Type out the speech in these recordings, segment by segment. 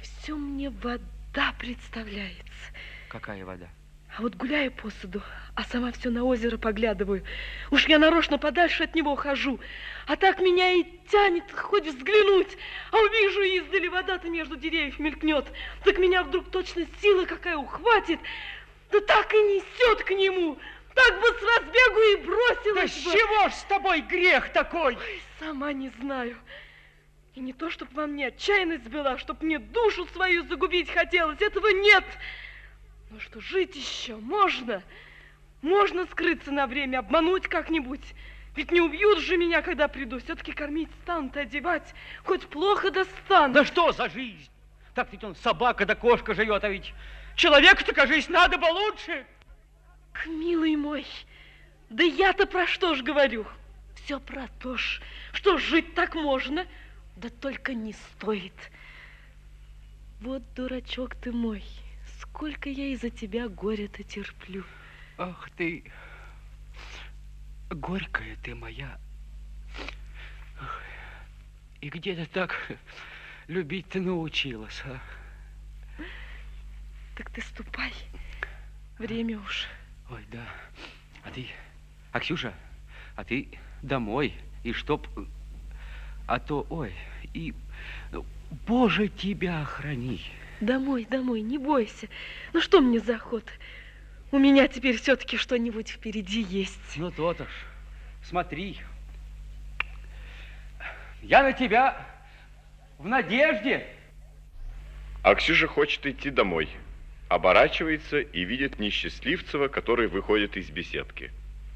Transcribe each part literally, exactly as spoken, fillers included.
все мне вода представляется. Какая вода? А вот гуляю по саду, а сама все на озеро поглядываю. Уж я нарочно подальше от него хожу. А так меня и тянет хоть взглянуть. А увижу издали вода-то между деревьев мелькнет. Так меня вдруг точно сила какая ухватит. Да так и несет к нему. Так бы с разбегу и бросилась да бы. с чего ж с тобой грех такой? Ой, сама не знаю. И не то, чтоб во мне отчаянность была, чтоб мне душу свою загубить хотелось. Этого нет. Ну что, жить еще можно? Можно скрыться на время, обмануть как-нибудь. Ведь не убьют же меня, когда приду. Все-таки кормить станут, одевать. Хоть плохо достанут. Да что за жизнь? Так ведь он собака да кошка живет, а ведь человеку-то, кажись, надо бы лучше. К, милый мой, да я-то про что ж говорю? Все про то ж, что жить так можно, да только не стоит. Вот дурачок ты мой. Сколько я из-за тебя горя-то терплю. Ах ты, горькая ты моя. И где ты так любить ты научилась, а? Так ты ступай. Время уж. Ой, да. А ты, а Ксюша, а ты домой. И чтоб, а то, ой, и, Боже, тебя храни. Домой, домой, не бойся. Ну что мне за охота? У меня теперь все-таки что-нибудь впереди есть. Ну, то-то ж. Смотри. Я на тебя в надежде. А Ксюша хочет идти домой. Оборачивается и видит Несчастливцева, который выходит из беседки.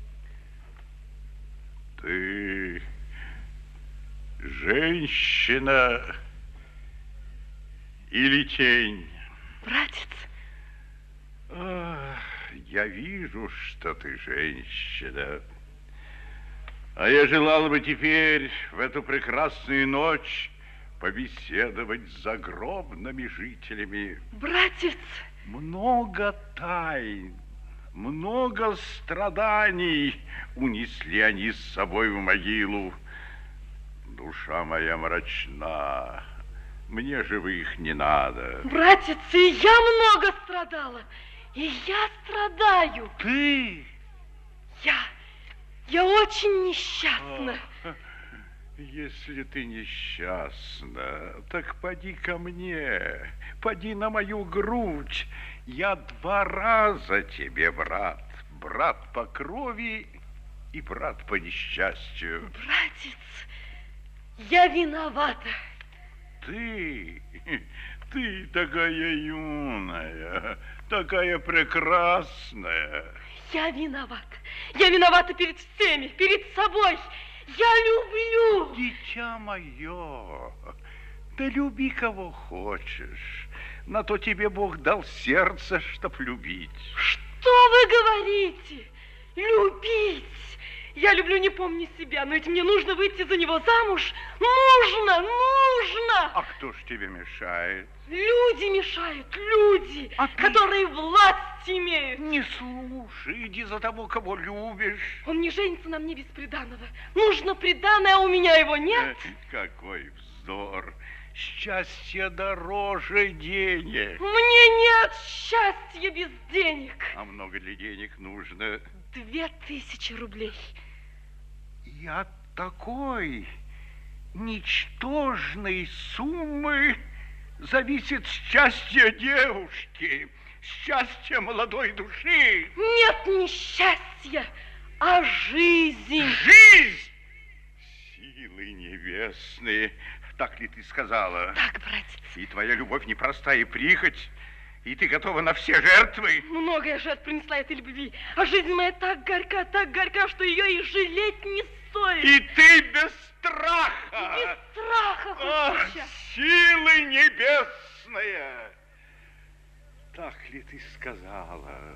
Ты женщина или тень? Братец. Ах, я вижу, что ты женщина. А я желал бы теперь в эту прекрасную ночь побеседовать с загробными жителями. Братец. Много тайн, много страданий унесли они с собой в могилу. Душа моя мрачна. Мне живых не надо. Братец, и я много страдала. И я страдаю. Ты? Я, я очень несчастна. О, если ты несчастна, так поди ко мне, поди на мою грудь. Я два раза тебе брат. Брат по крови и брат по несчастью. Братец, я виновата. Ты, ты такая юная, такая прекрасная. Я виновата. Я виновата перед всеми, перед собой. Я люблю. Дитя мое, да люби кого хочешь. На то тебе Бог дал сердце, чтоб любить. Что вы говорите? Любить? Я люблю, не помня себя, но ведь мне нужно выйти за него замуж. Нужно, нужно! А кто ж тебе мешает? Люди мешают, люди, а ты... которые власть имеют. Не слушай, иди за того, кого любишь. Он не женится на мне без приданого. Нужно приданое, а у меня его нет. Какой вздор. Счастье дороже денег. Мне нет счастья без денег. А много ли денег нужно? Две тысячи рублей. И от такой ничтожной суммы зависит счастье девушки, счастье молодой души. Нет не счастья, а жизнь. Жизнь! Силы небесные, так ли ты сказала? Так, братец. И твоя любовь непростая прихоть, и ты готова на все жертвы? Многое жертв принесла этой любви, а жизнь моя так горька, так горька, что ее и жалеть не стоит. И ты без страха. Без страха, Ах, хоть силы небесные! Так ли ты сказала?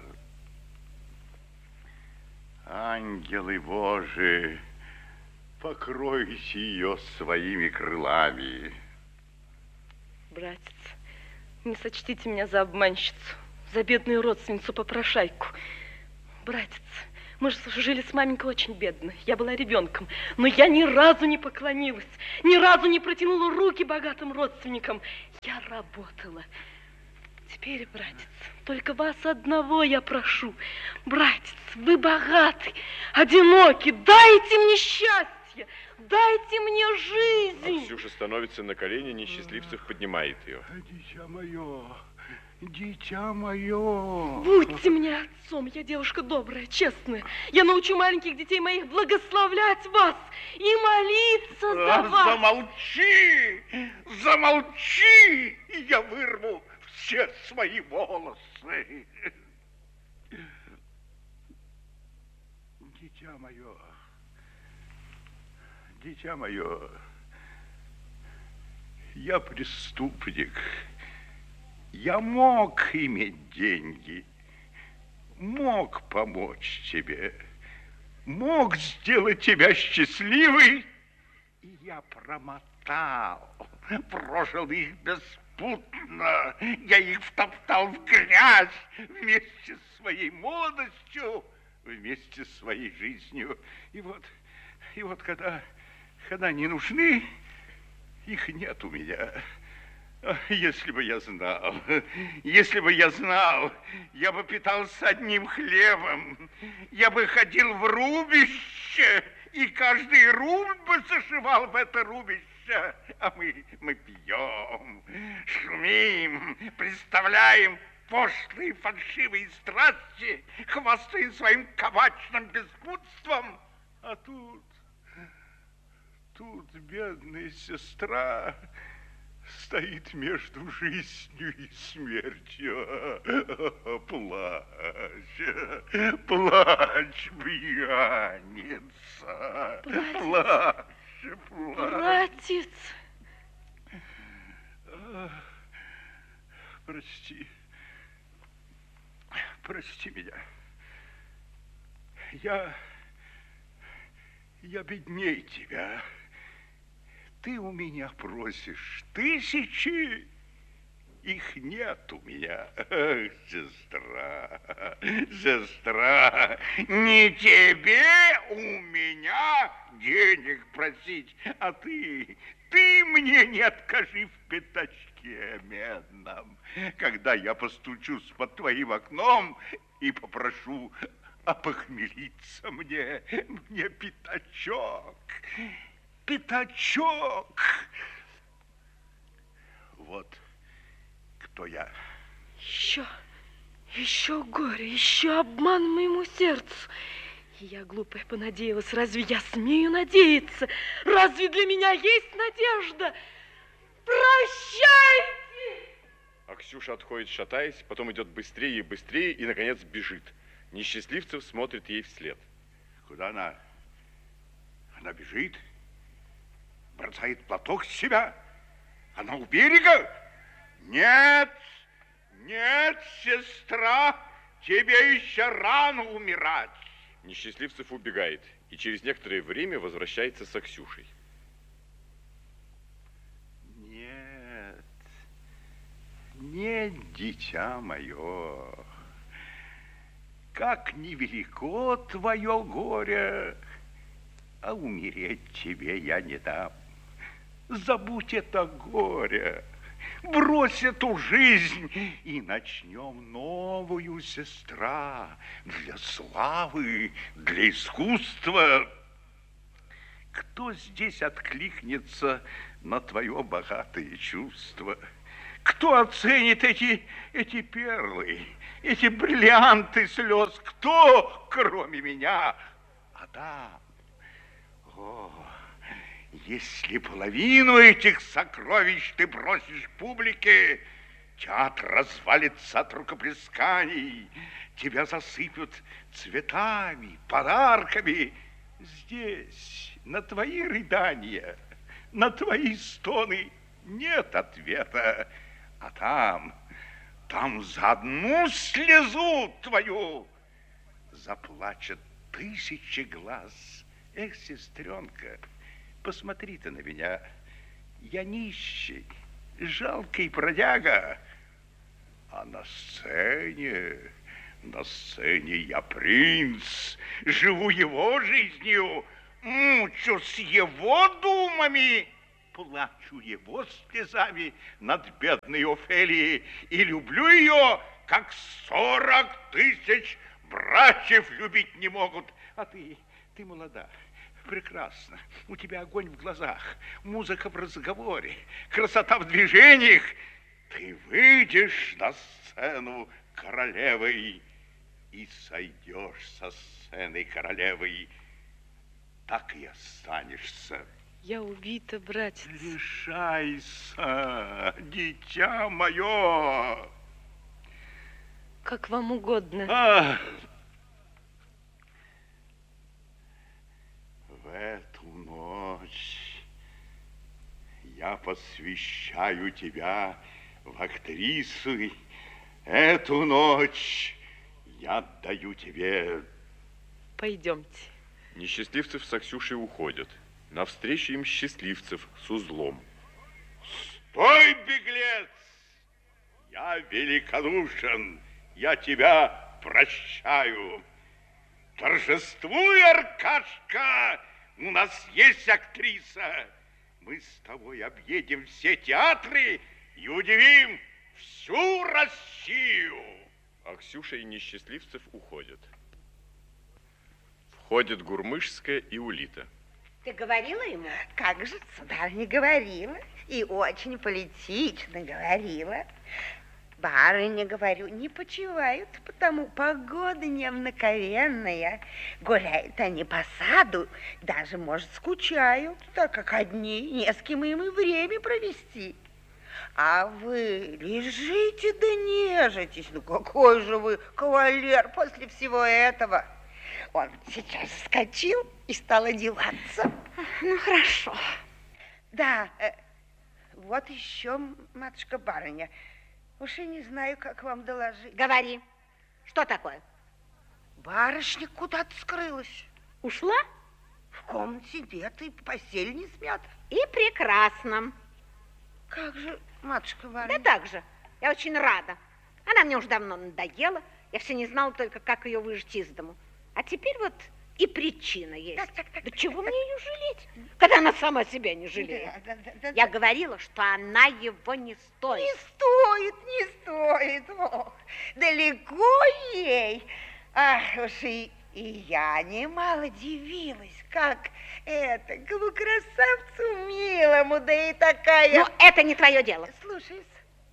Ангелы Божии, покройте ее своими крылами. Братец, не сочтите меня за обманщицу, за бедную родственницу-попрошайку. Братец, мы же жили с маменькой очень бедно. Я была ребенком, но я ни разу не поклонилась, ни разу не протянула руки богатым родственникам. Я работала. Теперь, братец, только вас одного я прошу. Братец, вы богатый, одинокий, дайте мне счастье, дайте мне жизнь. Аксюша становится на колени, несчастливцев поднимает ее. Дитя мое, дитя мое. Будьте мне отцом, я девушка добрая, честная. Я научу маленьких детей моих благословлять вас и молиться за А, вас. Замолчи, замолчи, я вырву все свои волосы. Дитя мое, дитя мое, я преступник. Я мог иметь деньги, мог помочь тебе, мог сделать тебя счастливой, и я промотал, прожил их беспутно, я их втоптал в грязь вместе с своей молодостью, вместе с своей жизнью. И вот, и вот когда, когда они нужны, их нет у меня. Если бы я знал, если бы я знал, я бы питался одним хлебом, я бы ходил в рубище, и каждый рубль бы зашивал в это рубище, а мы, мы пьем, шумим, представляем пошлые фальшивые страсти, хвастая своим кабачным беспутством, а тут, тут бедная сестра стоит между жизнью и смертью. Плачь, плачь, пьяница. Плачь, плачь. Братец. Прости. Прости меня. Я... Я бедней тебя. Ты у меня просишь тысячи, их нет у меня. Ах, сестра, сестра, не тебе у меня денег просить, а ты, ты мне не откажи в пятачке медном, когда я постучусь под твоим окном и попрошу опохмелиться мне, мне пятачок. Пятачок. Вот кто я. Еще, еще горе, еще обман моему сердцу. И я, глупая, понадеялась. Разве я смею надеяться? Разве для меня есть надежда? Прощайте! Аксюша отходит, шатаясь, потом идет быстрее и быстрее и, наконец, бежит. Несчастливцев смотрит ей вслед. Куда она? Она бежит? Бросает платок с себя? Она у берега? Нет, нет, сестра, тебе еще рано умирать. Несчастливцев убегает и через некоторое время возвращается с Аксюшей. Нет, нет, дитя мое, как невелико твое горе, а умереть тебе я не дам. Забудь это горе, брось эту жизнь и начнем новую, сестра, для славы, для искусства. Кто здесь откликнется на твое богатое чувство? Кто оценит эти, эти перлы, эти бриллианты слез? Кто, кроме меня? Адам. О, если половину этих сокровищ ты бросишь публике, театр развалится от рукоплесканий, тебя засыпят цветами, подарками. Здесь на твои рыдания, на твои стоны нет ответа, а там, там за одну слезу твою заплачет тысячи глаз. Эх, сестренка, посмотри ты на меня. Я нищий, жалкий бродяга. А на сцене, на сцене я принц, живу его жизнью, мучусь его думами плачу его слезами над бедной Офелией и люблю ее, как сорок тысяч братьев любить не могут. А ты, ты молода, прекрасна. У тебя огонь в глазах, музыка в разговоре, красота в движениях. Ты выйдешь на сцену королевой и сойдешь со сцены королевой. Так и останешься. Я убита, братец. Лишайся, дитя мое. Как вам угодно. А, в эту ночь я посвящаю тебя в актрисы. Эту ночь я отдаю тебе. Пойдемте. Несчастливцев с Аксюшей уходят. Навстречу им счастливцев с узлом. Стой, беглец! Я великодушен, я тебя прощаю. Торжествуй, Аркашка, у нас есть актриса. Мы с тобой объедем все театры и удивим всю Россию. Аксюша и Несчастливцев уходят. Входят Гурмышская и Улита. Ты говорила ему? Как же, сударыня, говорила. И очень политично говорила. Барыня, говорю, не почивают, потому погода необыкновенная. Гуляют они по саду, даже, может, скучают, так как одни, не с кем им и время провести. А вы лежите да нежитесь. Ну, какой же вы кавалер после всего этого. Он сейчас вскочил и стал одеваться. Ну, хорошо. Да, э, вот еще, матушка-барыня, уж и не знаю, как вам доложить. Говори, что такое? Барышня куда-то скрылась. Ушла? В комнате нет, и постель не смята. И прекрасно. Как же, матушка-барыня? Да так же, я очень рада. Она мне уже давно надоела. Я все не знала только, как ее выжить из дому. А теперь вот и причина есть. Так, так, так, да так, чего так, мне ее жалеть, когда она сама себя не жалеет? Да, да, да, да, Я да. говорила, что она его не стоит. Не стоит, не стоит. О, далеко ей. Ах уж и, и я немало дивилась, как это, к красавцу милому, да и такая... Но это не твое дело. Слушай,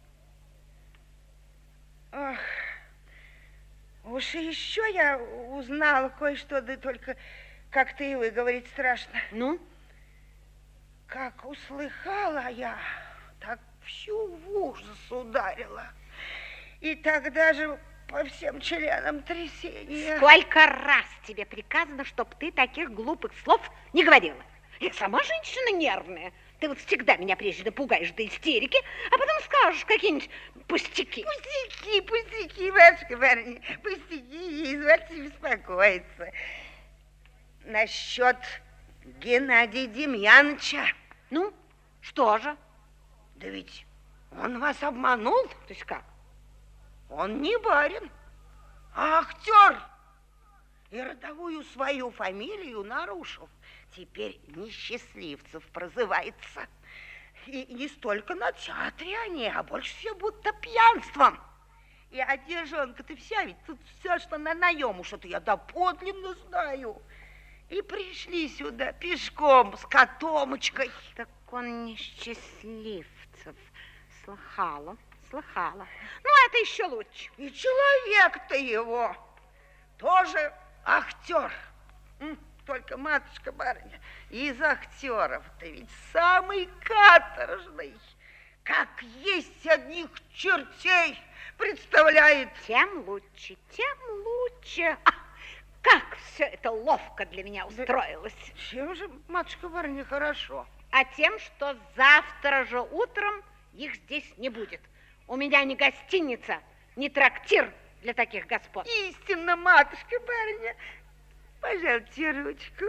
ах, уж и еще я узнала кое-что, да только как-то и выговорить страшно. Ну? Как услыхала я, так всю в ужас ударила. И тогда же по всем членам трясения. Сколько раз тебе приказано, чтоб ты таких глупых слов не говорила? Я сама женщина нервная. Ты вот всегда меня прежде напугаешь до истерики, а потом скажешь какие-нибудь пустяки. Пустяки, пустяки, матушка барыня, пустяки, извольте беспокоиться. Насчет Геннадия Демьяновича. Ну, что же? Да ведь он вас обманул. То есть как? Он не барин, а актер. И родовую свою фамилию нарушил. Теперь Несчастливцев прозывается. И не столько на театре они, а больше все будто пьянством. И одежонка-то вся, ведь тут все, что на наем, уж это я доподлинно знаю. И пришли сюда пешком с котомочкой. Так он Несчастливцев. Слыхала, слыхала. Ну, это еще лучше. И человек-то его тоже актер. Только, матушка-барыня, из актеров-то ведь самый каторжный. Как есть одних чертей представляет. Тем лучше, тем лучше. А, как все это ловко для меня устроилось. Чем же, матушка-барыня, хорошо? А тем, что завтра же утром их здесь не будет. У меня ни гостиница, ни трактир для таких господ. Истинно, матушка-барыня. Пожалуйте ручку.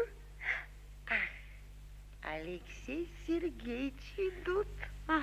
А, Алексей Сергеевич идут. Ах.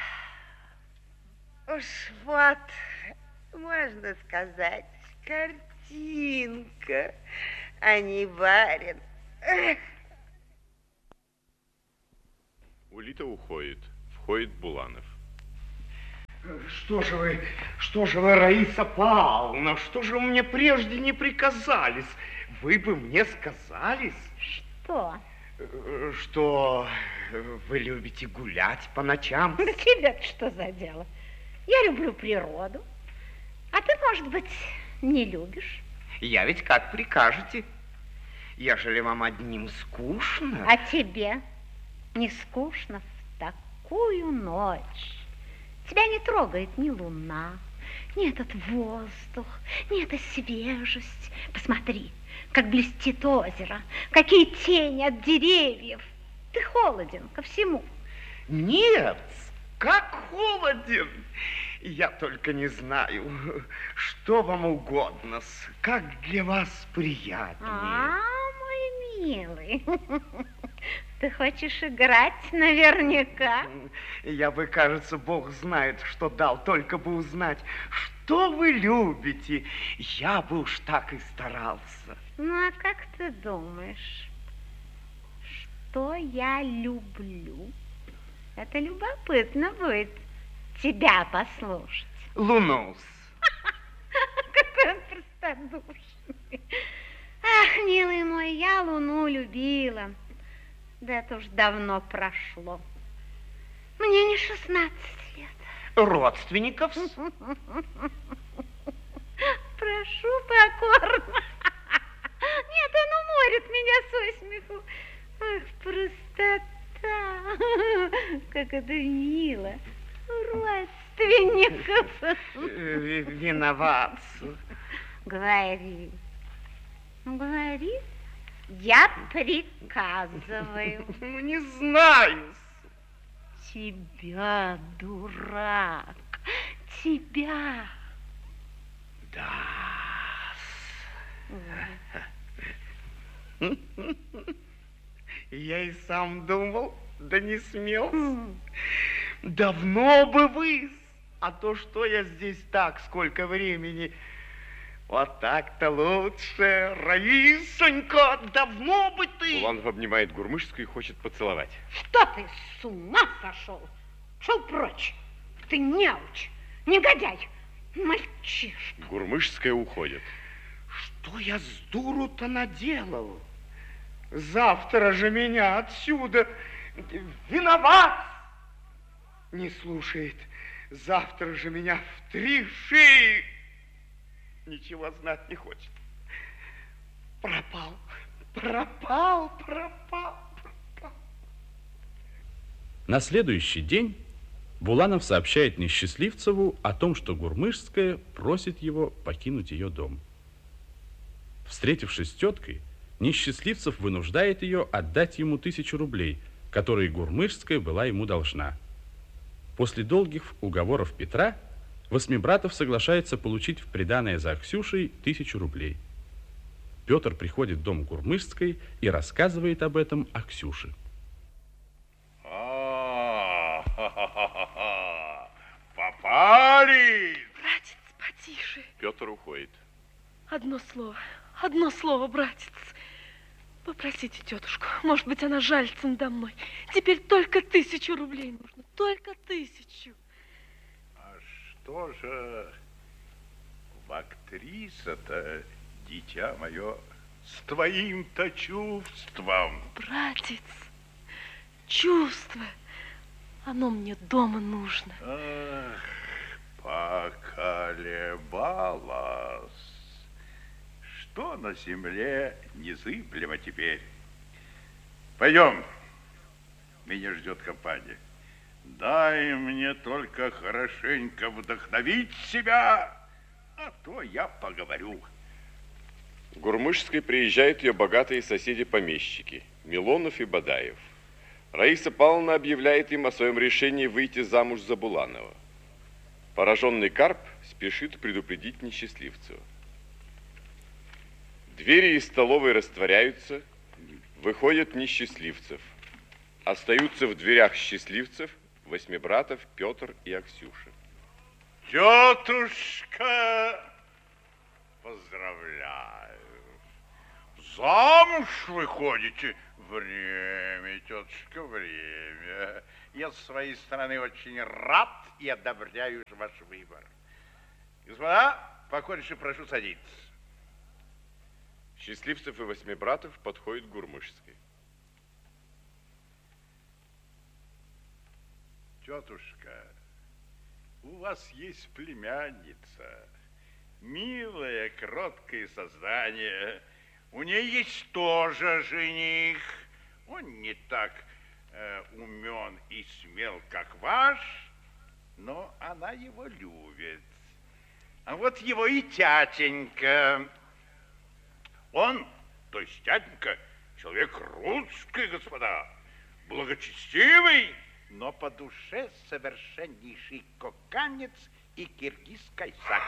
Уж вот, можно сказать, картинка, а не барин. Эх. Улита уходит. Входит Буланов. Что же вы, что же вы, Раиса Павловна, что же вы мне прежде не приказались? Вы бы мне сказались. Что? Что вы любите гулять по ночам. Да тебе-то что за дело? Я люблю природу, а ты, может быть, не любишь. Я ведь как прикажете, ежели вам одним скучно. А тебе не скучно в такую ночь? Тебя не трогает ни луна, ни этот воздух, ни эта свежесть. Посмотри, как блестит озеро, какие тени от деревьев. Ты холоден ко всему. Нет, как холоден. Я только не знаю, что вам угодно, как для вас приятнее. А, мой милый, ты хочешь играть наверняка? Я бы, кажется, Бог знает, что дал, только бы узнать, что вы любите. Я бы уж так и старался. Ну, а как ты думаешь, что я люблю? Это любопытно будет тебя послушать. Луну. Какой он простодушный. Ах, милый мой, я луну любила. Да это уж давно прошло. Мне не шестнадцать лет. Родственников? Прошу покорно. Нет, он уморит меня со смеху. Ах, простота. Как это мило. Родственников. Виноват. Говори. Говори. Я приказываю. Не знаю. Тебя, дурак, тебя. Да. Я и сам думал, да не смел. Давно бы вы, а то что я здесь так, сколько времени. Вот так-то лучше, Раисонька, давно бы ты. Буланов обнимает Гурмышскую и хочет поцеловать. Что ты, с ума сошел? Шел прочь. Ты неуч, негодяй, мальчишка. Гурмышская уходит. Что я с дуру-то наделал? Завтра же меня отсюда. Виноват! Не слушает. Завтра же меня в три шеи. Ничего знать не хочет. Пропал, пропал, пропал, пропал. На следующий день Буланов сообщает Несчастливцеву о том, что Гурмышская просит его покинуть ее дом. Встретившись с теткой, Несчастливцев вынуждает ее отдать ему тысячу рублей, которые Гурмышская была ему должна. После долгих уговоров Петра Восьмибратов соглашается получить в приданое за Аксюшей тысячу рублей. Петр приходит в дом Гурмышской и рассказывает об этом Аксюше. А, ха-ха-ха-ха, попали! Братец, потише. Петр уходит. Одно слово, одно слово, братец. Попросите тетушку, может быть, она жалится надо мной. Теперь только тысячу рублей нужно, только тысячу. Что же в актриса-то, дитя мое, с твоим-то чувством? Братец, чувство, оно мне дома нужно. Ах, поколебалась. Что на земле незыблемо теперь? Пойдем, меня ждет компания. Дай мне только хорошенько вдохновить себя, а то я поговорю. В Гурмышской приезжают ее богатые соседи-помещики Милонов и Бадаев. Раиса Павловна объявляет им о своем решении выйти замуж за Буланова. Пораженный Карп спешит предупредить Несчастливцева. Двери из столовой растворяются, выходят Несчастливцев. Остаются в дверях Счастливцев Восьмибратов, Петр и Аксюша. Тетушка, поздравляю. Замуж выходите? Время, тетушка, время. Я с своей стороны очень рад и одобряю ваш выбор. Господа, покорнейше прошу садиться. Счастливцев и Восьмибратов подходят к Гурмышской. Тетушка, у вас есть племянница, милое, кроткое создание. У нее есть тоже жених. Он не так э, умен и смел, как ваш, но она его любит. А вот его и тятенька. Он, то есть тятенька, человек русский, господа, благочестивый, но по душе совершеннейший коканец и киргиз кайсак.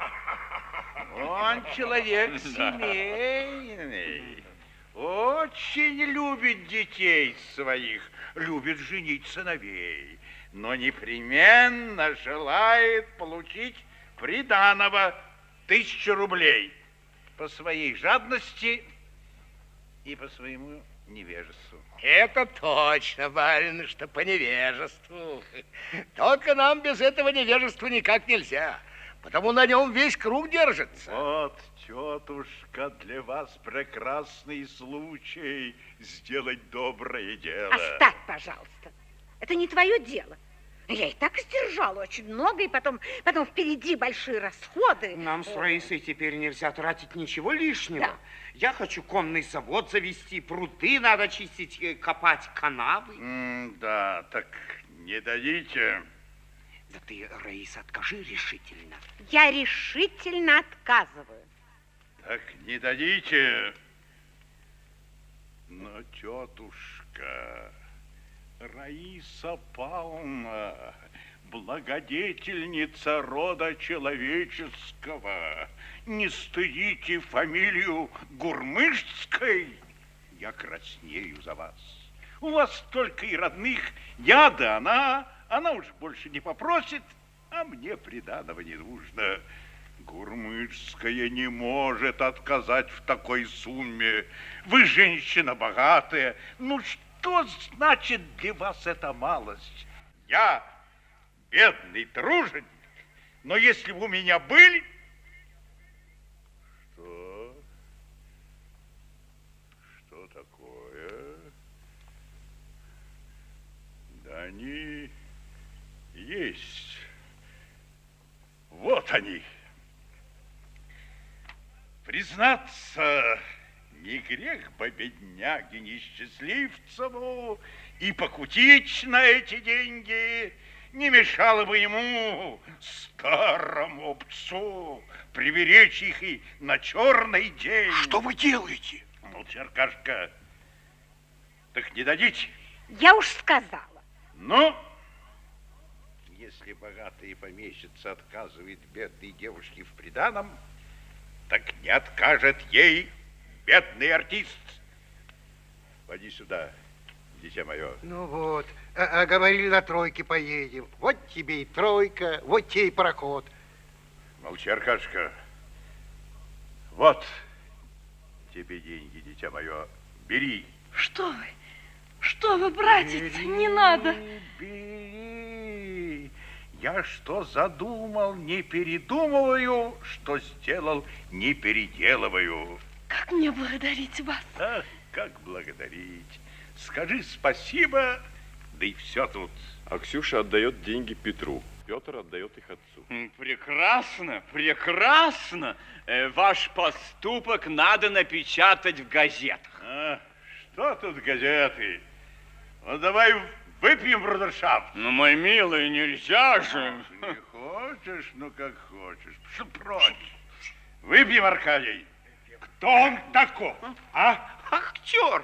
Он человек семейный, очень любит детей своих, любит женить сыновей, но непременно желает получить приданого тысячу рублей по своей жадности и по своему невежеству. Это точно, барин, что по невежеству. Только нам без этого невежества никак нельзя, потому на нем весь круг держится. Вот, тетушка, для вас прекрасный случай сделать доброе дело. Оставь, пожалуйста. Это не твое дело. Я и так сдержала очень много, и потом, потом впереди большие расходы. Нам с Раисой теперь нельзя тратить ничего лишнего. Да. Я хочу конный завод завести, пруды надо чистить, копать канавы. М, да, так не дадите. Да ты, Раиса, откажи решительно. Я решительно отказываю. Так не дадите. Но, тетушка, Раиса Павловна, благодетельница рода человеческого, не стыдите фамилию Гурмышской, я краснею за вас. У вас столько и родных, я да она, она уж больше не попросит, а мне приданого не нужно. Гурмышская не может отказать в такой сумме. Вы женщина богатая, ну что? Что значит для вас эта малость? Я бедный труженик, но если бы у меня были... Что? Что такое? Да они есть. Вот они. Признаться... Не грех бы бедняге несчастливцеву и покутить на эти деньги, не мешало бы ему, старому псу, приберечь их и на черный день. Что вы делаете? Ну, Черкашка, так не дадите? Я уж сказала. Ну, если богатые помещицы отказывает бедной девушке в приданом, так не откажет ей бедный артист. Поди сюда, дитя мое. Ну вот, а, а говорили, на тройке поедем. Вот тебе и тройка, вот тебе и пароход. Молчи, Аркашка. Вот тебе деньги, дитя мое. Бери. Что вы? Что вы, братец? Не надо. Бери. Я что задумал, не передумываю, что сделал, не переделываю. Как мне благодарить вас? Ах, как благодарить. Скажи спасибо, да и все тут. А Ксюша отдает деньги Петру. Петр отдает их отцу. Прекрасно, прекрасно. Э, ваш поступок надо напечатать в газетах. А, что тут газеты? Ну, давай выпьем, брудершафт. Ну, мой милый, нельзя же. Не хочешь, ну как хочешь. Что прочь? Выпьем, Аркадий. Кто он такой? А? Актер.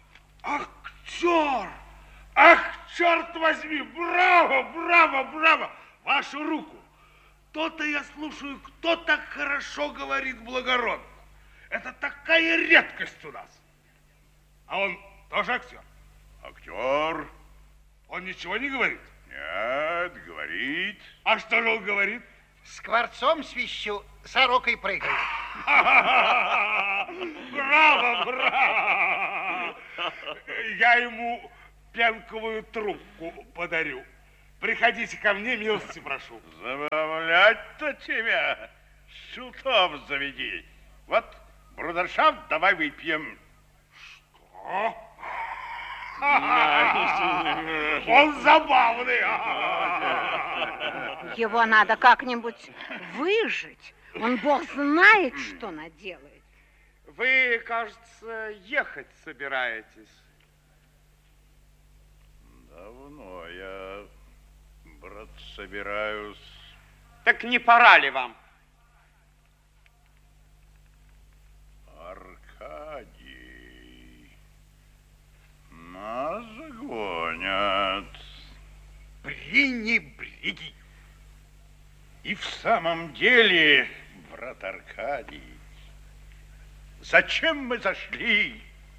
Актер! Ах, черт возьми! Браво, браво, браво! Вашу руку! То-то я слушаю, кто так хорошо говорит благородно. Это такая редкость у нас. А он тоже актер? Актер. Он ничего не говорит? Нет, говорит. А что же он говорит? Скворцом свищу, сорокой прыгаю. Браво, браво! Я ему пенковую трубку подарю. Приходите ко мне, милости прошу. Забавлять-то тебя, шутов заведи. Вот, брудершафт, давай выпьем. Что? Он забавный. Его надо как-нибудь выжить. Он бог знает, что наделает. Вы, кажется, ехать собираетесь. Давно я, брат, собираюсь. Так не пора ли вам? Аркадий, нас загонят. Пренебреги. И в самом деле, брат Аркадий, зачем мы зашли?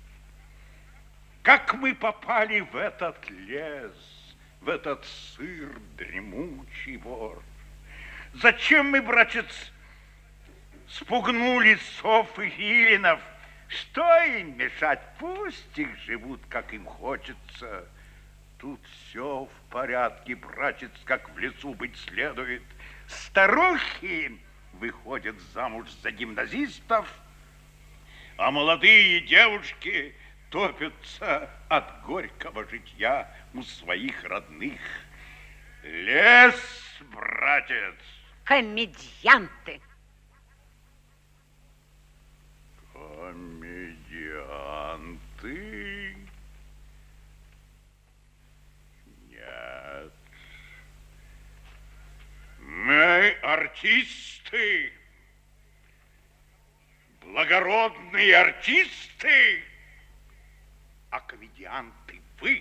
Как мы попали в этот лес, в этот сыр дремучий вор? Зачем мы, братец, спугнули сов и филинов? Что им мешать? Пусть их живут, как им хочется. Тут все в порядке, братец, как в лесу быть следует. Старухи выходят замуж за гимназистов, а молодые девушки топятся от горького житья у своих родных. Лес, братец. Комедианты. Комедианты? Нет. Мы артисты. Благородные артисты. А комедианты вы.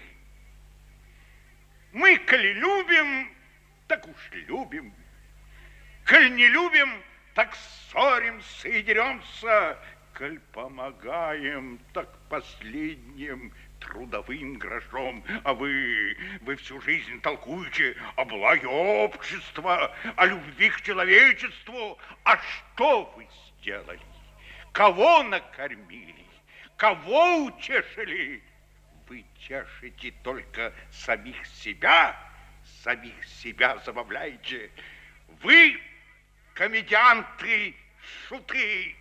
Мы, коли любим, так уж любим. Коль не любим, так ссоримся и деремся. Коль помогаем, так последним трудовым грошом. А вы, вы всю жизнь толкуете о благе общества, о любви к человечеству. А что вы сделали? Кого накормили? Кого утешили? Вы тешите только самих себя, самих себя забавляете. Вы комедианты, шуты,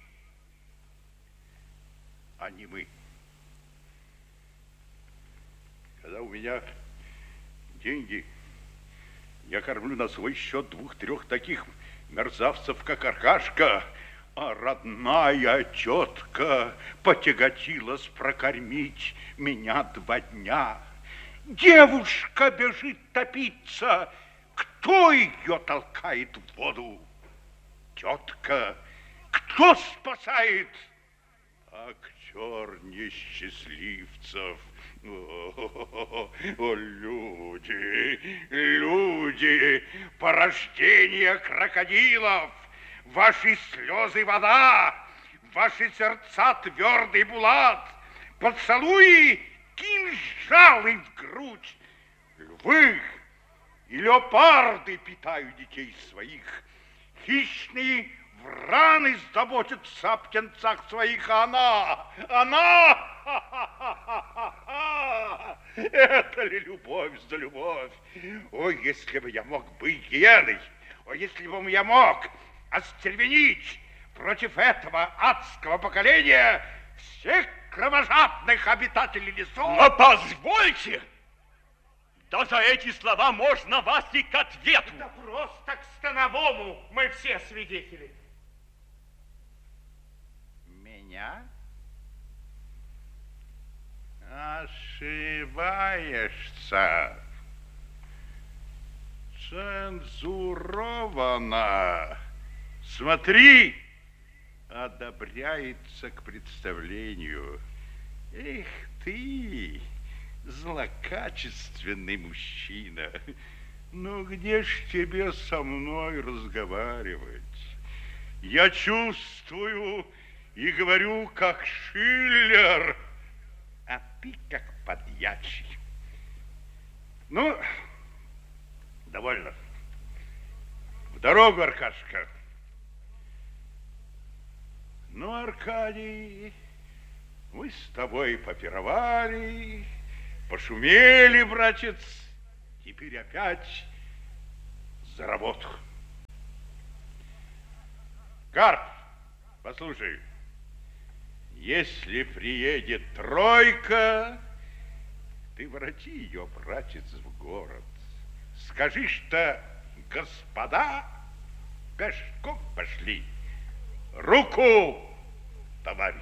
а не мы. Когда у меня деньги, я кормлю на свой счет двух-трех таких мерзавцев, как Аркашка, а родная тетка потяготилась прокормить меня два дня. Девушка бежит топиться. Кто ее толкает в воду? Тетка. Кто спасает? Актер несчастливцев. О, о, люди, люди, порождение крокодилов. Ваши слезы вода, ваши сердца твердый булат, поцелуи кинжалы в грудь. Львы и леопарды питают детей своих. Хищные враны заботятся о птенцах своих, а она, она, это ли любовь за любовь? Ой, если бы я мог быть гиеной, ой, если бы я мог остервенить против этого адского поколения всех кровожадных обитателей лесов. Но позвольте! Да за эти слова можно вас и к ответу. Да просто к становому мы все свидетели. Меня? Ошибаешься. Цензуровано. Смотри, одобряется к представлению. Эх ты, злокачественный мужчина. Ну где ж тебе со мной разговаривать? Я чувствую и говорю, как Шиллер, а ты как подьячий. Ну, довольно. В дорогу, Аркашка. Ну, Аркадий, мы с тобой попировали, пошумели, братец, теперь опять за работу. Карп, послушай, если приедет тройка, ты вороти ее, братец, в город. Скажи, что господа пешком пошли. Руку, товарищ!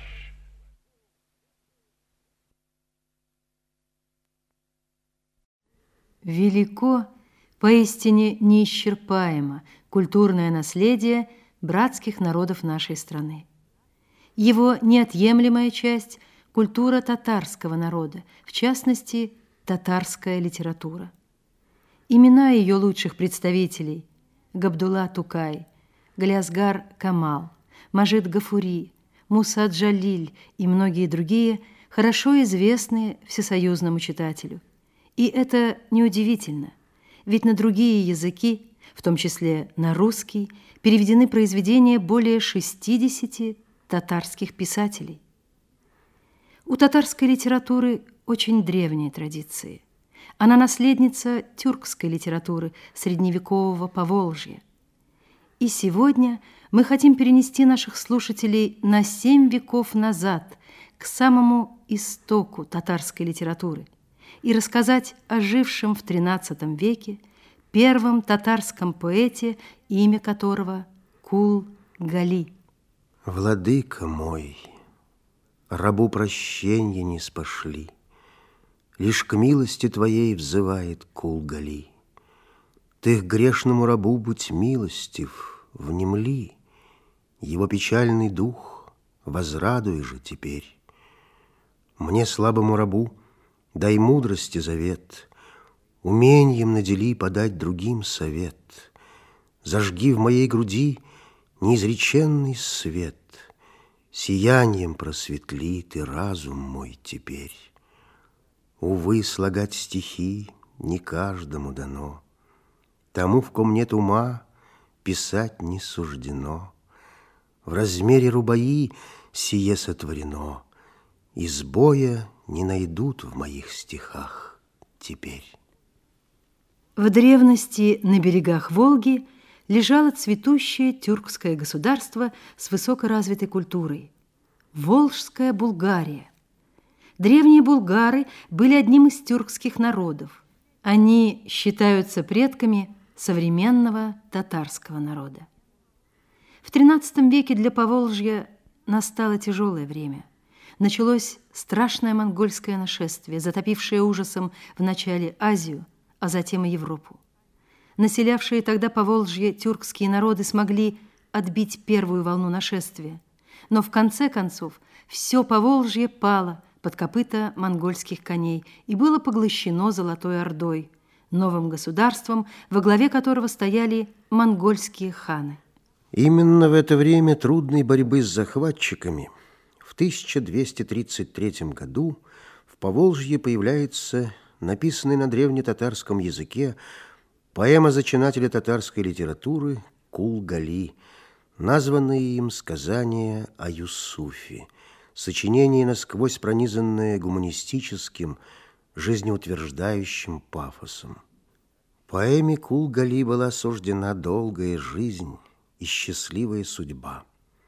Велико, поистине неисчерпаемо культурное наследие братских народов нашей страны. Его неотъемлемая часть – культура татарского народа, в частности, татарская литература. Имена ее лучших представителей – Габдулла Тукай, Галиасгар Камал, Мажид Гафури, Муса Джалиль и многие другие хорошо известны всесоюзному читателю. И это неудивительно, ведь на другие языки, в том числе на русский, переведены произведения более шестидесяти татарских писателей. У татарской литературы очень древние традиции. Она наследница тюркской литературы средневекового Поволжья. И сегодня мы хотим перенести наших слушателей на семь веков назад, к самому истоку татарской литературы, и рассказать о жившем в тринадцатом веке первом татарском поэте, имя которого Кул-Гали. Владыка мой, рабу прощенья не спошли, лишь к милости твоей взывает Кул-Гали. Ты к грешному рабу будь милостив, внемли, его печальный дух возрадуй же теперь. Мне, слабому рабу, дай мудрости завет, умением надели подать другим совет. Зажги в моей груди неизреченный свет, сиянием просветли ты разум мой теперь. Увы, слагать стихи не каждому дано, тому, в ком нет ума, писать не суждено. В размере рубаи сие сотворено, и сбоя не найдут в моих стихах теперь. В древности на берегах Волги лежало цветущее тюркское государство с высокоразвитой культурой – Волжская Булгария. Древние булгары были одним из тюркских народов. Они считаются предками современного татарского народа. В тринадцатом веке для Поволжья настало тяжелое время. Началось страшное монгольское нашествие, затопившее ужасом вначале Азию, а затем и Европу. Населявшие тогда Поволжье тюркские народы смогли отбить первую волну нашествия, но в конце концов все Поволжье пало под копыта монгольских коней и было поглощено Золотой Ордой, новым государством, во главе которого стояли монгольские ханы. Именно в это время трудной борьбы с захватчиками в тысяча двести тридцать третьем году в Поволжье появляется написанный на древнетатарском языке поэма зачинателя татарской литературы Кул-Гали, названное им сказание о Юсуфе, сочинение, насквозь пронизанное гуманистическим, жизнеутверждающим пафосом. Поэме Кул-Гали была суждена долгая жизнь и счастливая судьба.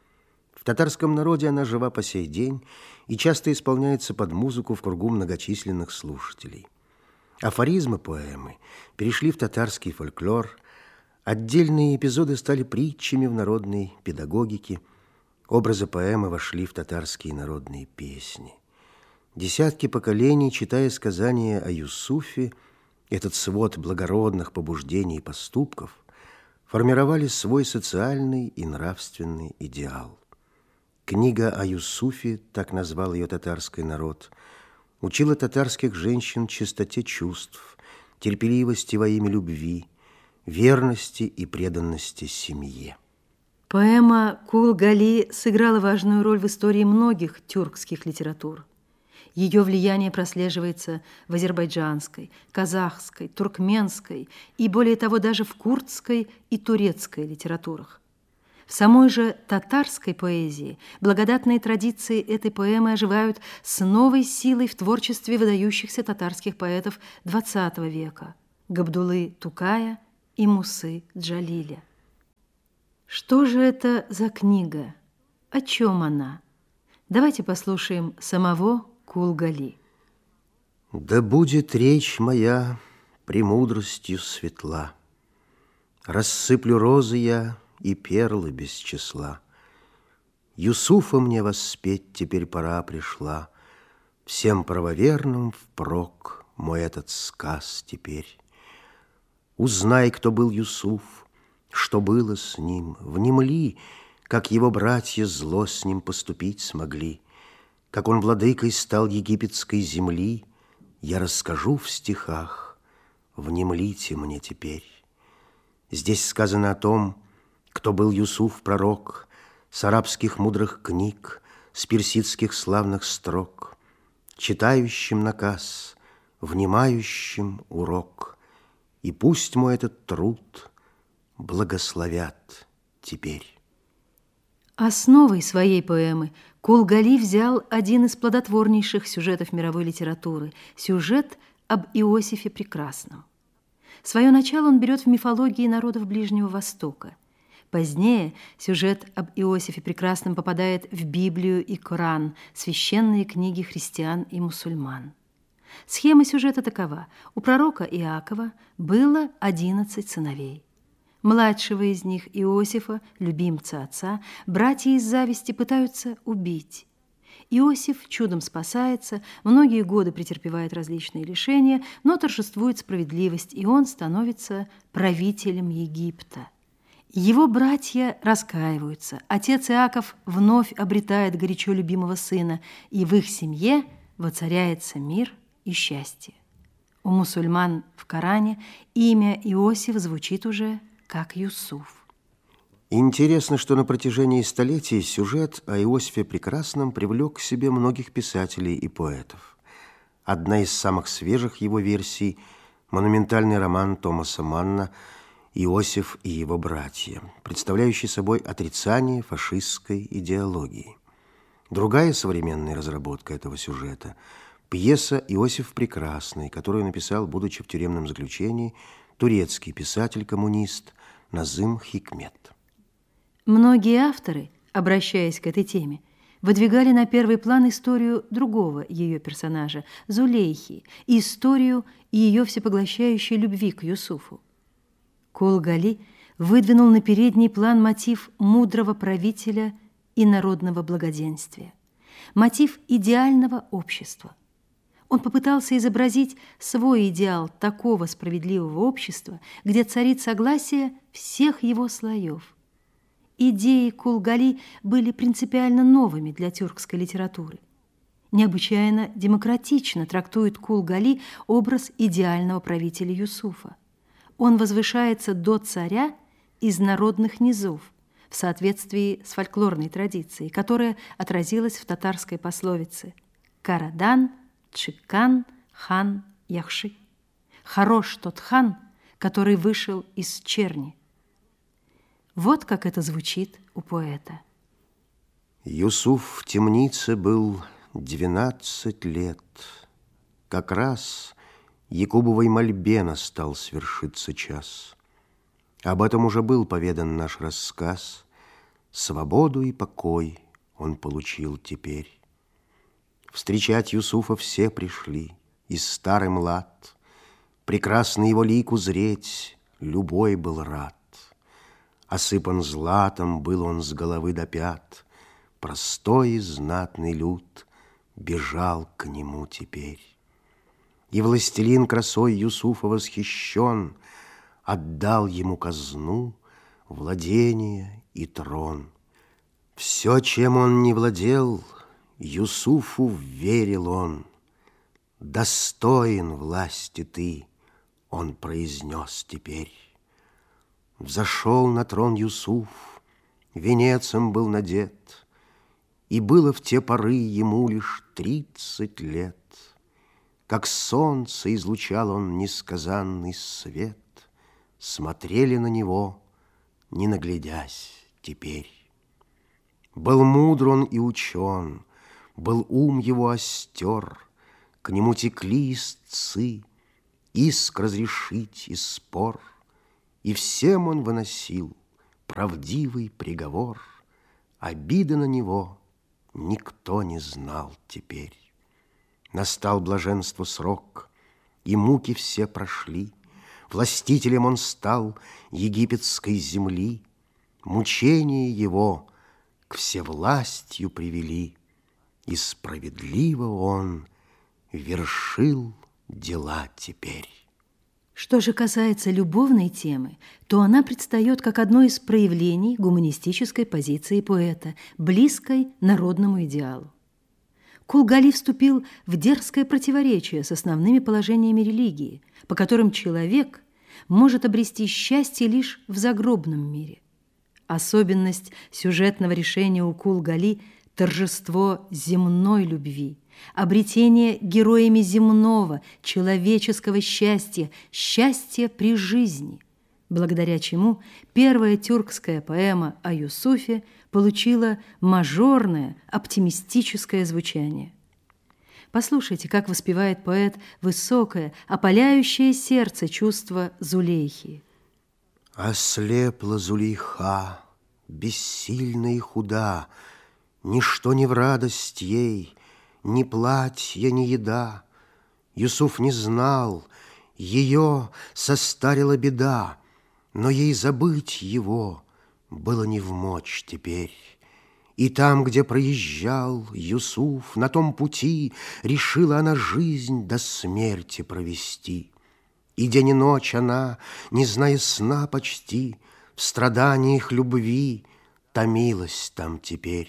В татарском народе она жива по сей день и часто исполняется под музыку в кругу многочисленных слушателей. Афоризмы поэмы перешли в татарский фольклор, отдельные эпизоды стали притчами в народной педагогике, образы поэмы вошли в татарские народные песни. Десятки поколений, читая сказания о Юсуфе, этот свод благородных побуждений и поступков, формировали свой социальный и нравственный идеал. Книга о Юсуфе, так назвал ее татарский народ, учила татарских женщин чистоте чувств, терпеливости во имя любви, верности и преданности семье. Поэма Кул-Гали сыграла важную роль в истории многих тюркских литератур. Ее влияние прослеживается в азербайджанской, казахской, туркменской и, более того, даже в курдской и турецкой литературах. В самой же татарской поэзии благодатные традиции этой поэмы оживают с новой силой в творчестве выдающихся татарских поэтов двадцатого века Габдуллы Тукая и Мусы Джалиля. Что же это за книга? О чем она? Давайте послушаем самого Кулгали. Да будет речь моя премудростью светла, рассыплю розы я и перлы без числа. Юсуфа мне воспеть теперь пора пришла, всем правоверным впрок мой этот сказ теперь. Узнай, кто был Юсуф, что было с ним, внемли, как его братья зло с ним поступить смогли, как он владыкой стал египетской земли, я расскажу в стихах, внемлите мне теперь. Здесь сказано о том, кто был Юсуф пророк, с арабских мудрых книг, с персидских славных строк, читающим наказ, внимающим урок. И пусть мой этот труд благословят теперь. Основой своей поэмы Кулгали взял один из плодотворнейших сюжетов мировой литературы – сюжет об Иосифе Прекрасном. Свое начало он берет в мифологии народов Ближнего Востока. Позднее сюжет об Иосифе Прекрасном попадает в Библию и Коран, священные книги христиан и мусульман. Схема сюжета такова. У пророка Иакова было одиннадцать сыновей. Младшего из них, Иосифа, любимца отца, братья из зависти пытаются убить. Иосиф чудом спасается, многие годы претерпевает различные лишения, но торжествует справедливость, и он становится правителем Египта. Его братья раскаиваются. Отец Иаков вновь обретает горячо любимого сына, и в их семье воцаряется мир и счастье. У мусульман в Коране имя Иосиф звучит уже как Юсуф. Интересно, что на протяжении столетий сюжет о Иосифе Прекрасном привлек к себе многих писателей и поэтов. Одна из самых свежих его версий – монументальный роман Томаса Манна «Иосиф и его братья», представляющий собой отрицание фашистской идеологии. Другая современная разработка этого сюжета – пьеса «Иосиф Прекрасный», которую написал, будучи в тюремном заключении, турецкий писатель-коммунист Назым Хикмет. Многие авторы, обращаясь к этой теме, выдвигали на первый план историю другого ее персонажа, Зулейхи, и историю ее всепоглощающей любви к Юсуфу. Кулгали выдвинул на передний план мотив мудрого правителя и народного благоденствия, мотив идеального общества. Он попытался изобразить свой идеал такого справедливого общества, где царит согласие всех его слоев. Идеи Кулгали были принципиально новыми для тюркской литературы. Необычайно демократично трактует Кулгали образ идеального правителя Юсуфа. Он возвышается до царя из народных низов в соответствии с фольклорной традицией, которая отразилась в татарской пословице «Карадан, Чикан, хан, Яхши». Хорош тот хан, который вышел из черни. Вот как это звучит у поэта. Юсуф в темнице был двенадцать лет. Как раз Якубовой мольбе настал свершиться час. Об этом уже был поведан наш рассказ. Свободу и покой он получил теперь. Встречать Юсуфа все пришли, и старый млад. Прекрасный его лик узреть любой был рад. Осыпан златом был он с головы до пят. Простой и знатный люд бежал к нему теперь. И властелин красой Юсуфа восхищен, отдал ему казну, владение и трон. Все, чем он не владел, Юсуфу верил он. Достоин власти ты, он произнес теперь. Взошел на трон Юсуф, венецем был надет, и было в те поры ему лишь тридцать лет. Как солнце излучал он несказанный свет, смотрели на него, не наглядясь, теперь. Был мудр он и учен, был ум его остер, к нему текли истцы, иск разрешить и спор, и всем он выносил правдивый приговор. Обиды на него никто не знал теперь. Настал блаженству срок, и муки все прошли. Властителем он стал египетской земли. Мучения его к всевластью привели, и справедливо он вершил дела теперь. Что же касается любовной темы, то она предстает как одно из проявлений гуманистической позиции поэта, близкой народному идеалу. Кулгали вступил в дерзкое противоречие с основными положениями религии, по которым человек может обрести счастье лишь в загробном мире. Особенность сюжетного решения у Кулгали – торжество земной любви, обретение героями земного, человеческого счастья, счастья при жизни, благодаря чему первая тюркская поэма о Юсуфе получила мажорное, оптимистическое звучание. Послушайте, как воспевает поэт высокое, опаляющее сердце чувство Зулейхи. Ослепла Зулейха, бессильна и худа, ничто не в радость ей, ни платье, ни еда. Юсуф не знал, ее состарила беда, но ей забыть его было не вмочь теперь. И там, где проезжал Юсуф, на том пути решила она жизнь до смерти провести. И день и ночь она, не зная сна почти, в страданиях любви томилась там теперь.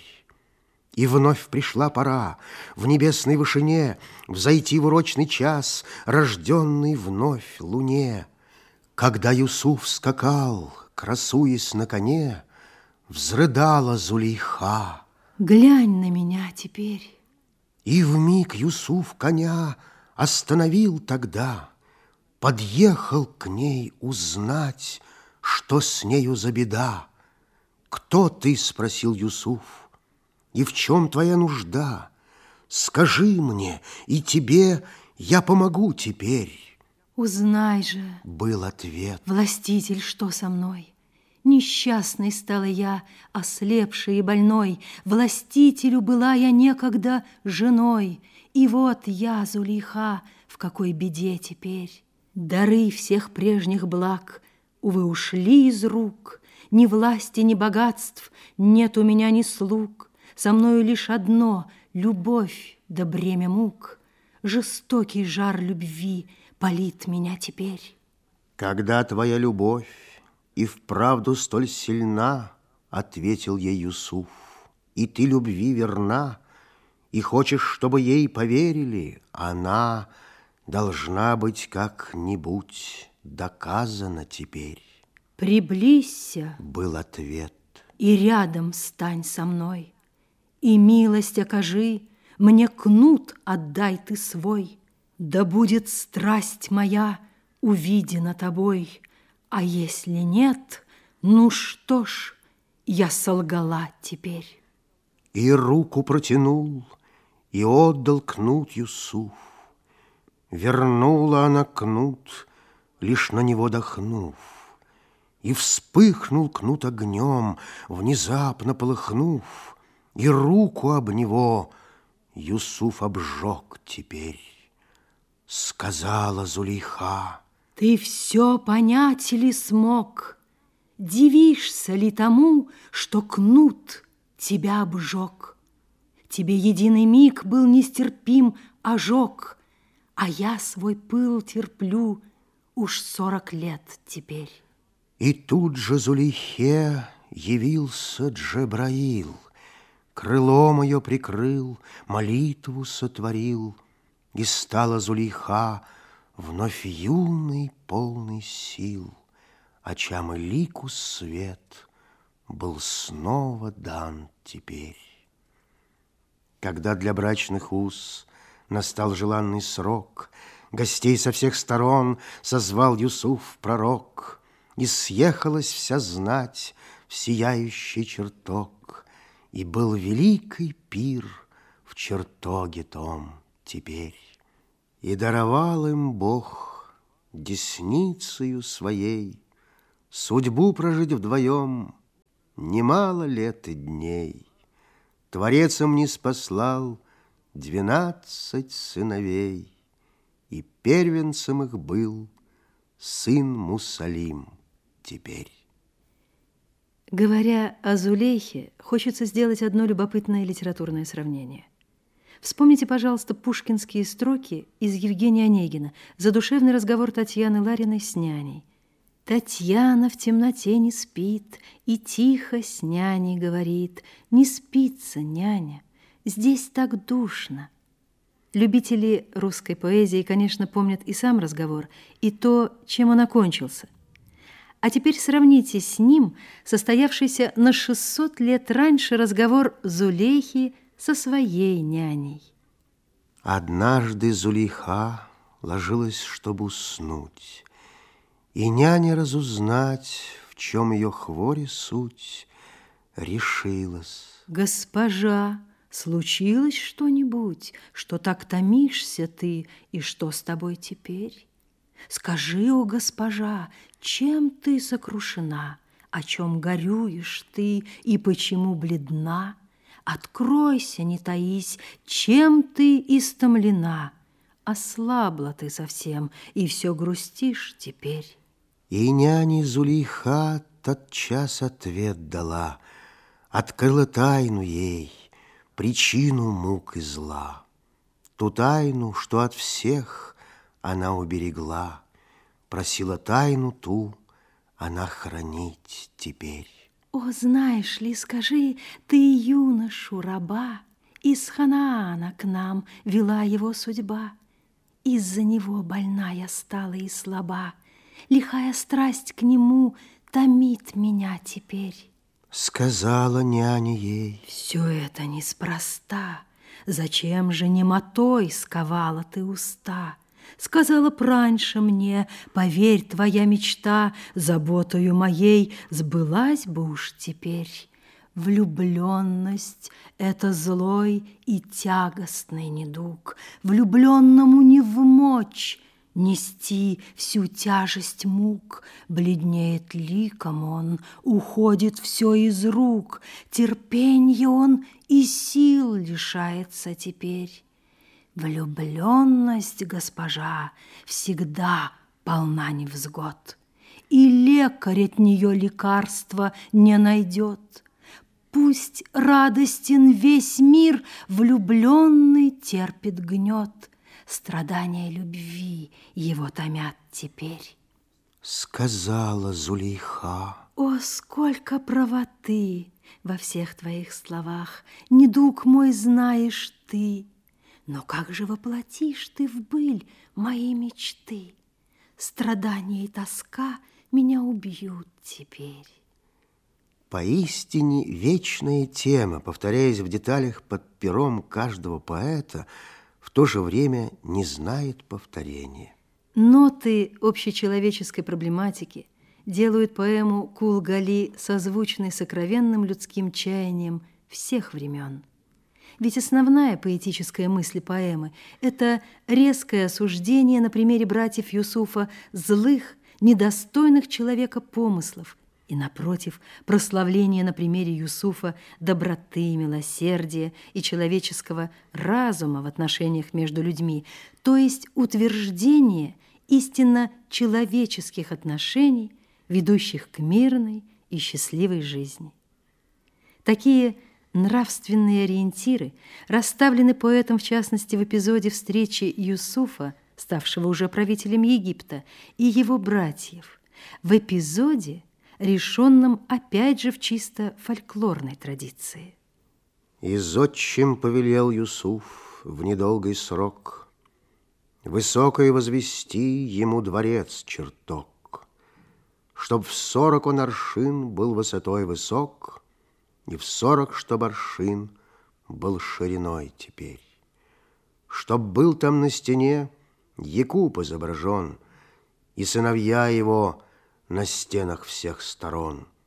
И вновь пришла пора в небесной вышине взойти в урочный час, рожденный вновь луне. Когда Юсуф скакал, красуясь на коне, взрыдала Зулейха. Глянь на меня теперь. И вмиг Юсуф коня остановил тогда, подъехал к ней узнать, что с нею за беда. «Кто ты?» — спросил Юсуф. «И в чем твоя нужда? Скажи мне, и тебе я помогу теперь». «Узнай же», — был ответ, «властитель, что со мной? Несчастной стала я, ослепшей и больной. Властителю была я некогда женой. И вот я, Зулейха, в какой беде теперь. Дары всех прежних благ, увы, ушли из рук. Ни власти, ни богатств, нет у меня ни слуг. Со мною лишь одно — любовь да бремя мук. Жестокий жар любви палит меня теперь». «Когда твоя любовь и вправду столь сильна, — ответил ей Юсуф, — и ты любви верна, и хочешь, чтобы ей поверили, она должна быть как-нибудь доказана теперь». «Приблизься, — был ответ, — и рядом стань со мной, и милость окажи, мне кнут отдай ты свой, да будет страсть моя увидена тобой, а если нет, ну что ж, я солгала теперь». И руку протянул, и отдал кнут Юсуф. Вернула она кнут, лишь на него дохнув, и вспыхнул кнут огнем, внезапно полыхнув, и руку об него Юсуф обжег теперь. Сказала Зулейха: «Ты все понять ли смог? Дивишься ли тому, что кнут тебя обжег? Тебе единый миг был нестерпим ожог, а я свой пыл терплю уж сорок лет теперь». И тут же Зулейхе явился Джебраил, крылом ее прикрыл, молитву сотворил, и стала Зулейха вновь юный, полный сил, очам и лику свет был снова дан теперь. Когда для брачных уз настал желанный срок, гостей со всех сторон созвал Юсуф пророк, и съехалась вся знать в сияющий чертог, и был великий пир в чертоге том теперь. И даровал им Бог десницею своей судьбу прожить вдвоем немало лет и дней. Творец им не спаслал двенадцать сыновей, и первенцем их был сын Мусалим теперь. Говоря о Зулейхе, хочется сделать одно любопытное литературное сравнение. Вспомните, пожалуйста, пушкинские строки из Евгения Онегина, задушевный разговор Татьяны Лариной с няней. Татьяна в темноте не спит и тихо с няней говорит: «Не спится, няня, здесь так душно». Любители русской поэзии, конечно, помнят и сам разговор, и то, чем он окончился. А теперь сравните с ним состоявшийся на шестьсот лет раньше разговор Зулейхи со своей няней. Однажды Зулейха ложилась, чтобы уснуть, и няня разузнать, в чем ее хвори суть, решилась. Госпожа, случилось что-нибудь, что так томишься ты, и что с тобой теперь? Скажи, о госпожа, чем ты сокрушена, о чем горюешь ты и почему бледна? Откройся, не таись, чем ты истомлена, ослабла ты совсем и все грустишь теперь. И няне Зулейха тотчас ответ дала, открыла тайну ей, причину мук и зла. Ту тайну, что от всех она уберегла, просила тайну ту она хранить теперь. О, знаешь ли, скажи, ты юношу раба, из Ханаана к нам вела его судьба. Из-за него больна я стала и слаба, лихая страсть к нему томит меня теперь. Сказала няня ей: все это неспроста, зачем же немотой сковала ты уста? Сказала б раньше мне, поверь, твоя мечта заботою моей сбылась бы уж теперь. Влюбленность — это злой и тягостный недуг. Влюбленному не вмочь нести всю тяжесть мук. Бледнеет ликом он, уходит все из рук. Терпенья он и сил лишается теперь. Влюбленность, госпожа, всегда полна невзгод, и лекарь от нее лекарства не найдет. Пусть радостен весь мир, влюбленный терпит гнет, страдания любви его томят теперь. Сказала Зулейха: о, сколько правоты во всех твоих словах, недуг мой знаешь ты. Но как же воплотишь ты в быль мои мечты? Страдания и тоска меня убьют теперь. Поистине вечная тема, повторяясь в деталях под пером каждого поэта, в то же время не знает повторения. Ноты общечеловеческой проблематики делают поэму Кул-Гали созвучной сокровенным людским чаянием всех времен. Ведь основная поэтическая мысль поэмы – это резкое осуждение на примере братьев Юсуфа злых, недостойных человека помыслов, и, напротив, прославление на примере Юсуфа доброты, милосердия и человеческого разума в отношениях между людьми, то есть утверждение истинно человеческих отношений, ведущих к мирной и счастливой жизни. Такие нравственные ориентиры расставлены поэтом, в частности, в эпизоде встречи Юсуфа, ставшего уже правителем Египта, и его братьев, в эпизоде, решенном опять же в чисто фольклорной традиции. И зодчим повелел Юсуф в недолгий срок высокое возвести ему дворец чертог, чтоб в сорок он аршин был высотой высок, и в сорок, чтоб аршин был шириной теперь. Чтоб был там на стене Якуб изображен, и сыновья его на стенах всех сторон,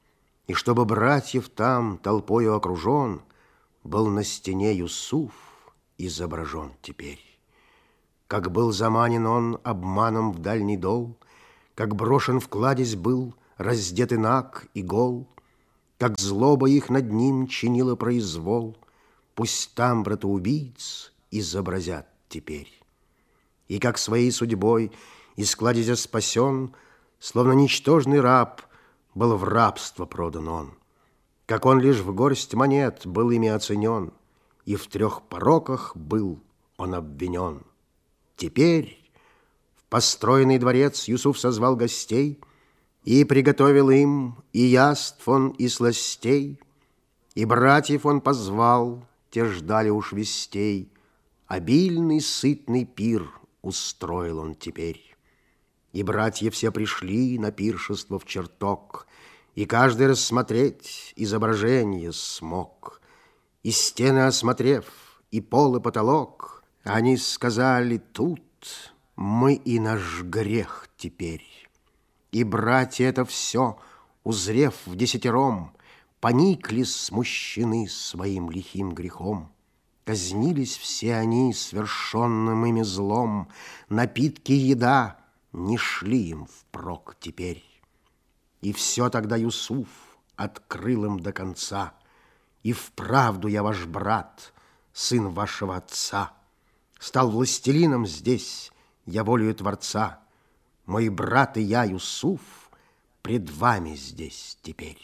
И чтобы братьев там толпою окружен, был на стене Юсуф изображен теперь. Как был заманен он обманом в дальний дол, как брошен в кладезь был, раздетый наг и гол, как злоба их над ним чинила произвол, пусть там братоубийц изобразят теперь. И как своей судьбой из кладезя спасен, словно ничтожный раб, был в рабство продан он. Как он лишь в горсть монет был ими оценен, и в трех пороках был он обвинен. Теперь в построенный дворец Юсуф созвал гостей и приготовил им и яств он, и сластей, и братьев он позвал, те ждали уж вестей. Обильный сытный пир устроил он теперь. И братья все пришли на пиршество в чертог, и каждый рассмотреть изображение смог. И стены осмотрев, и пол, и потолок, они сказали: тут мы и наш грех теперь. И братья это все, узрев в десятером, поникли смущены своим лихим грехом. Казнились все они свершенным ими злом, напитки и еда не шли им впрок теперь. И все тогда Юсуф открыл им до конца: и вправду я ваш брат, сын вашего отца. Стал властелином здесь я волею Творца. Мой брат и я, Юсуф, пред вами здесь теперь.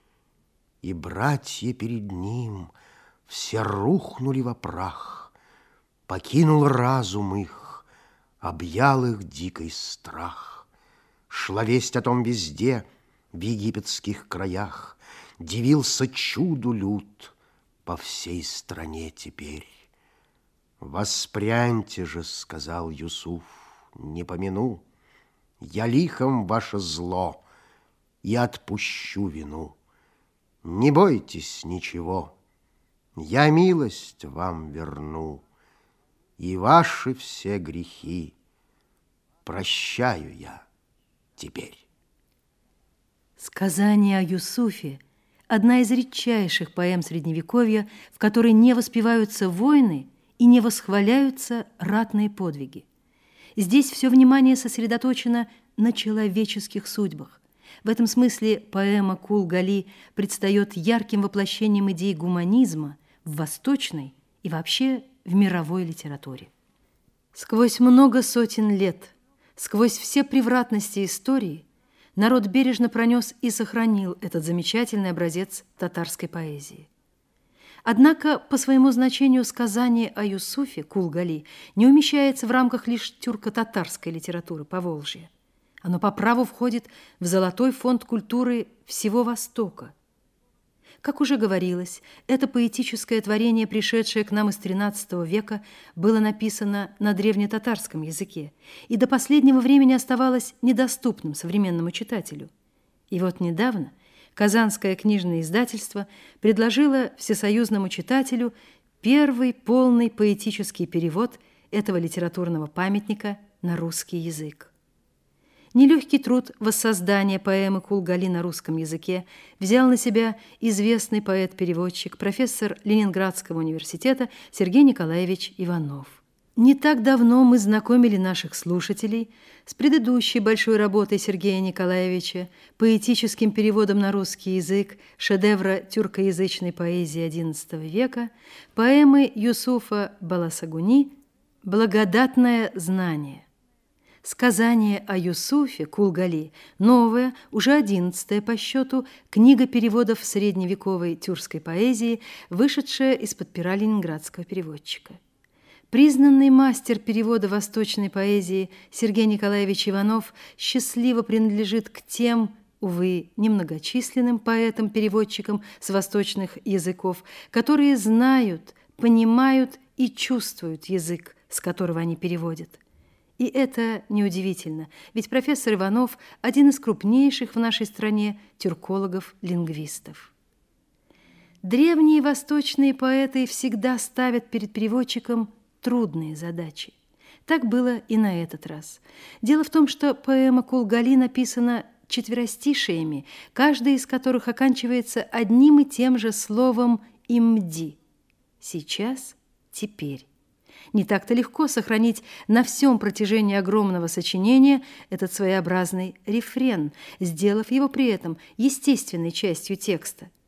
И братья перед ним все рухнули во прах, покинул разум их, объял их дикий страх. Шла весть о том везде, в египетских краях, дивился чуду люд по всей стране теперь. «Воспряньте же, — сказал Юсуф, — не помяну я лихом ваше зло и отпущу вину. Не бойтесь ничего, я милость вам верну, и ваши все грехи прощаю я теперь». Сказание о Юсуфе – одна из редчайших поэм Средневековья, в которой не воспеваются войны и не восхваляются ратные подвиги. Здесь все внимание сосредоточено на человеческих судьбах. В этом смысле поэма Кул-Гали предстает ярким воплощением идей гуманизма в восточной и вообще в мировой литературе. Сквозь много сотен лет, сквозь все превратности истории, народ бережно пронес и сохранил этот замечательный образец татарской поэзии. Однако по своему значению сказание о Юсуфе Кул-Гали не умещается в рамках лишь тюрко-татарской литературы Поволжья. Оно по праву входит в золотой фонд культуры всего Востока. Как уже говорилось, это поэтическое творение, пришедшее к нам из тринадцатого века, было написано на древнетатарском языке и до последнего времени оставалось недоступным современному читателю. И вот недавно Казанское книжное издательство предложило всесоюзному читателю первый полный поэтический перевод этого литературного памятника на русский язык. Нелегкий труд воссоздания поэмы Кул-Гали на русском языке взял на себя известный поэт-переводчик, профессор Ленинградского университета Сергей Николаевич Иванов. Не так давно мы знакомили наших слушателей с предыдущей большой работой Сергея Николаевича, поэтическим переводом на русский язык шедевра тюркоязычной поэзии одиннадцатого века, поэмы Юсуфа Баласагуни «Благодатное знание». Сказание о Юсуфе Кул-Гали – новая, уже одиннадцатая по счету, книга переводов средневековой тюркской поэзии, вышедшая из-под пера ленинградского переводчика. Признанный мастер перевода восточной поэзии Сергей Николаевич Иванов счастливо принадлежит к тем, увы, немногочисленным поэтам-переводчикам с восточных языков, которые знают, понимают и чувствуют язык, с которого они переводят. И это неудивительно, ведь профессор Иванов – один из крупнейших в нашей стране тюркологов-лингвистов. Древние восточные поэты всегда ставят перед переводчиком трудные задачи. Так было и на этот раз. Дело в том, что поэма Кул-Гали написана четверостишиями, каждый из которых оканчивается одним и тем же словом «имди». Сейчас, теперь. Не так-то легко сохранить на всем протяжении огромного сочинения этот своеобразный рефрен, сделав его при этом естественной частью текста.